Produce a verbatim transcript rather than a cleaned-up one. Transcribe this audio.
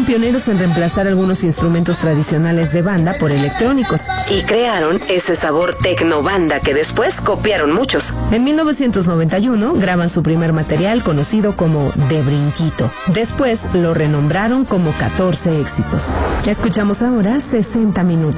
pioneros en reemplazar algunos instrumentos tradicionales de banda por electrónicos. Y crearon ese sabor tecnobanda que después copiaron muchos. En mil novecientos noventa y uno graban su primer material conocido como De Brinquito. Después lo renombraron como catorce éxitos. Escuchamos ahora sesenta minutos.